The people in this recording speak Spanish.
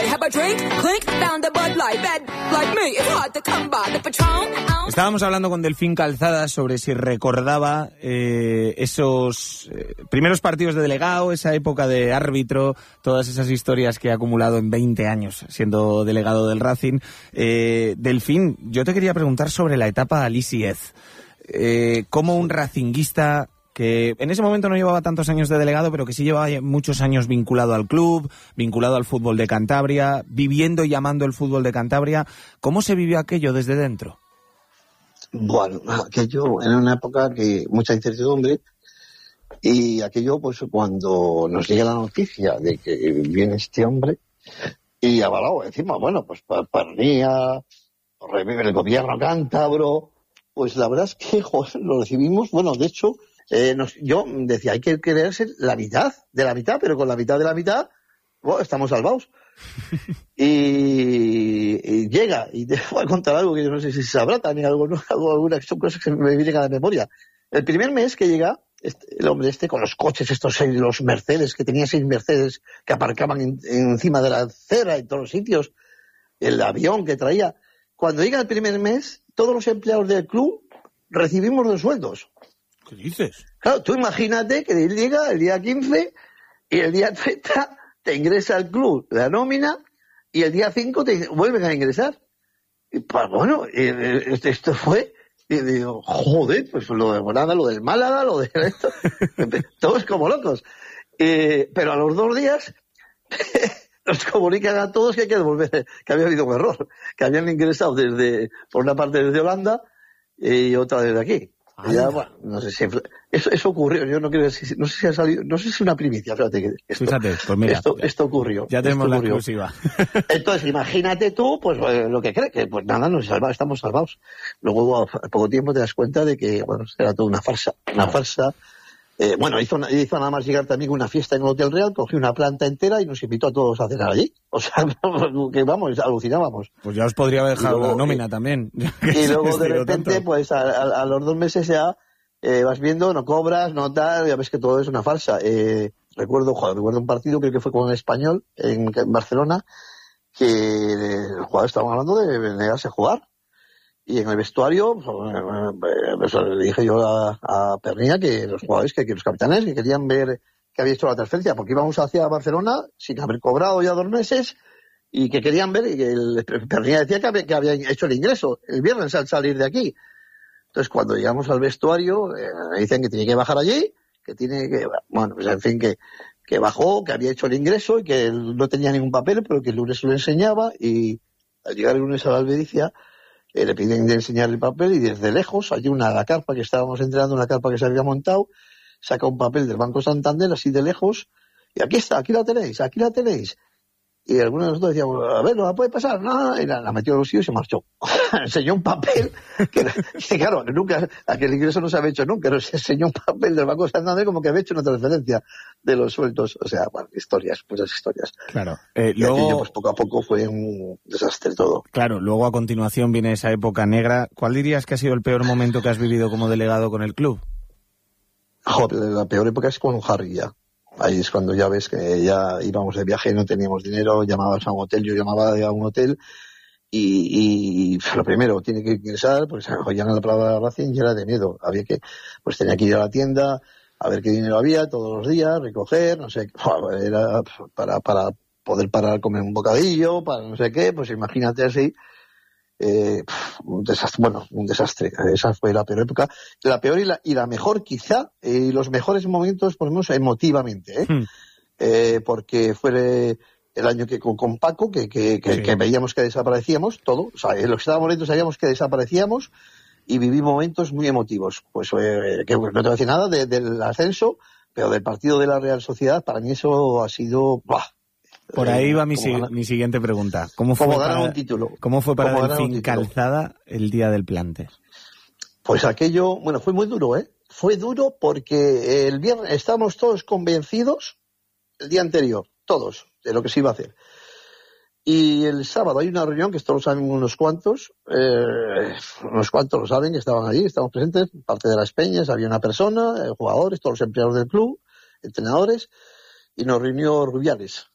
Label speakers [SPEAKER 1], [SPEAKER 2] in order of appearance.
[SPEAKER 1] Estábamos hablando con Delfín Calzada sobre si recordaba esos primeros partidos de delegado, esa época de árbitro, todas esas historias que ha acumulado en 20 años siendo delegado del Racing. Delfín, yo te quería preguntar sobre la etapa Alisiez. ¿Cómo un racinguista que en ese momento no llevaba tantos años de delegado, pero que sí llevaba muchos años vinculado al club, vinculado al fútbol de Cantabria, viviendo y amando el fútbol de Cantabria, ¿cómo se vivió aquello desde dentro?
[SPEAKER 2] Bueno, aquello en una época que mucha incertidumbre, y aquello pues cuando nos llega la noticia de que viene este hombre y avalado encima, bueno, pues Pernía, revive el gobierno cántabro, pues la verdad es que joder, lo recibimos, bueno, de hecho yo decía, hay que creerse la mitad de la mitad, pero con la mitad de la mitad, bueno, estamos salvados. Y llega, y te voy a contar algo que yo no sé si sabrá también, alguna son cosas que me vienen a la memoria. El primer mes que llega, el hombre con los coches, los Mercedes, que tenía 6 Mercedes que aparcaban encima de la acera en todos los sitios, el avión que traía. Cuando llega el primer mes, todos los empleados del club recibimos los sueldos.
[SPEAKER 1] ¿Qué dices?
[SPEAKER 2] Claro, tú imagínate que él llega el día 15 y el día 30 te ingresa al club la nómina y el día 5 te vuelven a ingresar. Y pues bueno, esto fue, y digo, joder, pues lo de Granada, lo del Málaga, lo de esto, todos como locos. Pero a los 2 días nos comunican a todos que hay que devolver, que había habido un error, que habían ingresado por una parte desde Holanda y otra desde aquí. Ya, bueno, no sé si eso ocurrió, yo no quiero decir, no sé si ha salido, no sé si es una primicia, fíjate,
[SPEAKER 1] fíjate, pues mira,
[SPEAKER 2] esto ocurrió.
[SPEAKER 1] Ya tenemos la exclusiva.
[SPEAKER 2] Entonces, imagínate tú, pues lo que crees, que pues nada, estamos salvados. Luego, a poco tiempo te das cuenta de que, bueno, era toda una farsa. Bueno, hizo nada más llegar también una fiesta en el Hotel Real, cogió una planta entera y nos invitó a todos a cenar allí. O sea, que vamos, alucinábamos.
[SPEAKER 1] Pues ya os podría haber dejado la nómina también.
[SPEAKER 2] Y luego de repente, tanto. Pues a los 2 meses ya vas viendo, no cobras, no tal, ya ves que todo es una farsa. Recuerdo un partido, creo que fue con el Español en Barcelona, que los jugadores estaban hablando de negarse a jugar. Y en el vestuario, pues, le dije yo a Pernía que los jugadores, que los capitanes, que querían ver que había hecho la transferencia, porque íbamos hacia Barcelona sin haber cobrado ya 2 meses, y que querían ver, y que Pernía decía que había hecho el ingreso el viernes al salir de aquí. Entonces, cuando llegamos al vestuario, me dicen que tiene que bajar allí, bueno, pues en fin, que bajó, que había hecho el ingreso y que no tenía ningún papel, pero que el lunes se lo enseñaba, y al llegar el lunes a la Albericia, le piden de enseñar el papel y desde lejos, allí la carpa que estábamos entrenando, una carpa que se había montado, saca un papel del Banco Santander así de lejos y aquí está, aquí la tenéis. Y algunos de nosotros decíamos, a ver, ¿no la puede pasar? No, y la metió en los sitios y se marchó. Enseñó un papel que claro, nunca, aquel ingreso no se había hecho nunca, pero se enseñó un papel del Banco Santander como que había hecho una transferencia de los sueldos. O sea, bueno, muchas historias.
[SPEAKER 1] Claro.
[SPEAKER 2] Luego, pues poco a poco fue un desastre todo.
[SPEAKER 1] Claro, luego a continuación viene esa época negra. ¿Cuál dirías que ha sido el peor momento que has vivido como delegado con el club?
[SPEAKER 2] Joder, la peor época es con Harry ya. Ahí es cuando ya ves que ya íbamos de viaje, no teníamos dinero, llamabas a un hotel, yo llamaba a un hotel y lo primero, tiene que ingresar, pues oían la palabra Racing y era de miedo. Pues tenía que ir a la tienda a ver qué dinero había todos los días, recoger, no sé, era para poder parar a comer un bocadillo, para no sé qué, pues imagínate así. Un desastre. Esa fue la peor época, la peor y la mejor quizá, los mejores momentos por lo menos emotivamente, porque fue el año que con Paco que veíamos que desaparecíamos todo, o sea, en los que estábamos lentos sabíamos que desaparecíamos y viví momentos muy emotivos, pues que no te voy a decir nada del ascenso, pero del partido de la Real Sociedad, para mí eso ha sido
[SPEAKER 1] Por ahí va mi siguiente pregunta. ¿Cómo fue para Delfín Calzada el día del Plantes?
[SPEAKER 2] Pues aquello, bueno, fue muy duro, Fue duro porque el viernes estábamos todos convencidos, el día anterior, todos, de lo que se iba a hacer. Y el sábado hay una reunión, que esto lo saben unos cuantos lo saben, que estaban allí, estábamos presentes, parte de las peñas, había una persona, jugadores, todos los empleados del club, entrenadores, y nos reunió Rubiales.